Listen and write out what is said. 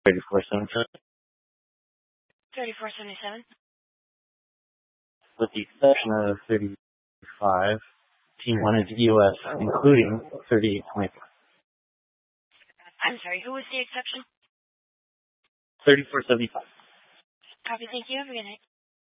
3477, 3477. with the exception of 35. Team 1 is EOS, including 3824. I'm sorry, who was the exception? 3475. Copy, thank you. Have a good night.